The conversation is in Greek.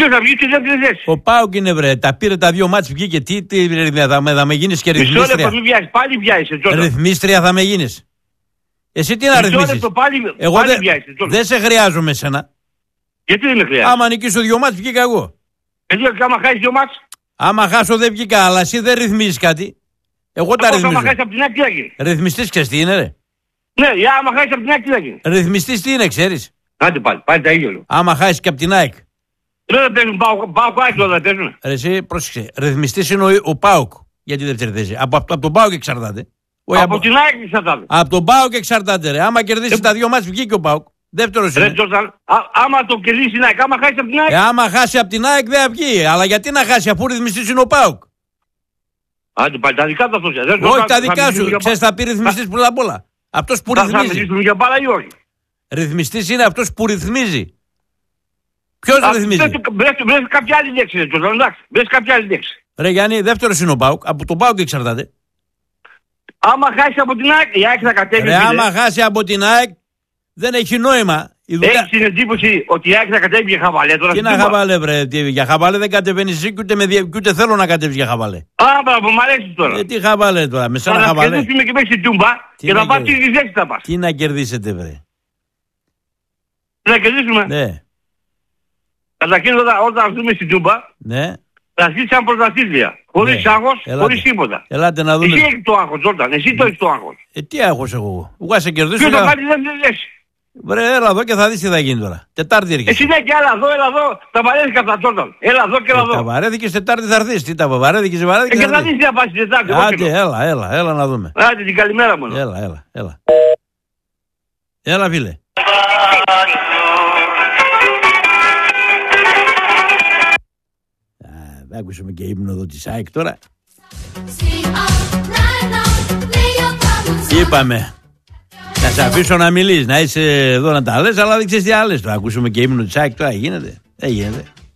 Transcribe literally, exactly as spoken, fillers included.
Ποιος θα βγει στη δεύτερη θέση? Ο ΠΑΟΚ είναι βρε. Τα πήρε τα δύο μάτς, βγήκε. Τι, τι θα, θα με γίνεις και ρυθμίστρια. Μισό λεπτό, μην βιάζεις. Πάλι βιάζεις. Ρυθμίστρια θα με γίνεις. Εσύ τι να ρυθμίσεις? Εγώ δεν δε σε χρειάζομαι εσένα. Γιατί δεν με χρειάζεσαι? Άμα νικήσω δύο μάτς βγήκα εγώ. Έτσι, άμα χάσεις δύο μάτς. Άμα χάσω δεν βγήκα, αλλά εσύ δεν ρυθμίζεις κάτι. Εγώ τα ρυθμίζω. Άμα χάσεις από την άκρη τι θα γίνει? Ρυθμιστής ξέρεις τι είναι ρε? Ναι, άμα χάσεις από την άκρη τι θα γίνει? Ρυθμιστής τι είναι ξέρεις? Άντε πάλι, πάλι τα ίδια λέω. Άμα χάσεις και από την ΑΕΚ. Δεν παίζουν ΠΑΟΚ ΑΕΚ όλα παίζουν. Ρε εσύ πρόσεξε, ρυθμιστής είναι ο, ο ΠΑΟΚ για τη δεύτερη θέση. Από, από, από τον ΠΑΟΚ εξαρτάται. Από, από την ΑΕΚ εξαρτάται. Από τον ΠΑΟΚ εξαρτάται ρε. Άμα κερδίσει ε... τα δύο μάτς βγήκε ο ΠΑΟΚ. Δεύτερος είναι. Ρε Τζόρταν, άμα το κερδίσει την ΑΕΚ, άμα χάσει από την ΑΕΚ. Ε, άμα χάσει από την ΑΕΚ δεν βγει. Αλλά γιατί να χάσει αφού ρυθμιστής είναι ο ΠΑΟΚ? Άντε πάλι τα δικά του αυτό. Όχι τα δικά σου. Ξέρεις θα πει ρυθμιστής πρώτα απ' όλα. Αυτός που ρυθμίζει. Θα μιλήσουμε για μπάλα ή όχι? Ρυθμιστής είναι αυτός που ρυθμίζει. Ποιος ρυθμίζει? Βρες κάποια άλλη λέξη, ρε Τζόρταν, εντάξει. Βρες κάποια άλλη λέξη. Ρε Γιάννη, δεύτερος είναι ο ΠΑΟΚ. Από τον ΠΑΟΚ εξαρτάται. Άμα χάσει από την ΑΕΚ, η ΑΕΚ θα κατέβει. Ρε άμα χάσει από την ΑΕΚ δεν έχει νόημα. Δουλειά... Έχεις την εντύπωση ότι η ΑΕΚ θα κατέβει για χαβαλέ τώρα? Τι να χαβαλέ βρε, για χαβαλέ δεν κατεβαίνεις εσύ και ούτε, με, και ούτε θέλω να κατέβεις για χαβαλέ. Α, μπράβο, μ' αρέσει τώρα. Ε, τι χαβαλέ τώρα, με σένα χαβαλέ. Θα κερδίσουμε και μέσα στην Τούμπα και θα πας στη θέση θα πας. Τι να κερδίσετε βρε? Να κερδίσουμε. Ναι. Καταρχήν όταν, όταν δούμε στην Τούμπα, ναι. θα αρχίσει σαν πρωταθλήτρια. Χωρίς ναι. άγχος, χωρίς τίποτα. Ελάτε να δούμε. Εσύ έχεις το άγχος, Τζόρταν, εσύ το έχεις το άγχος. Ε, τι άγχος εγώ? Εγώ θα σε κερδίσω. Ποιος θα πάρει δεύτερη θέση? Βρε, έλα εδώ και θα δεις τι θα γίνει τώρα. Τετάρτη έρχεσαι. Εσύ ναι και έλα εδώ, έλα εδώ. Τα βαρέθηκα από τα Τζόρταν. Έλα εδώ και έλα εδώ. Τα βαρέθηκες Τετάρτη θα έρθεις. Τι τα βαρέθηκες, βαρέθηκες. Ε, και θα δεις τι θα πας Τετάρτη. Άντε, έλα, έλα, έλα να δούμε. Άντε την καλημέρα μου. Έλα, έλα, έλα. Έλα φίλε. Θα ακούσουμε και ύμνο εδώ της ΑΕΚ τώρα. Είπαμε να σε αφήσω να μιλείς, να είσαι εδώ να τα λες, αλλά δεν ξέρεις τι άλλες. Θα ακούσουμε και ύμνο της ΑΕΚ τώρα, γίνεται? Δεν γίνεται.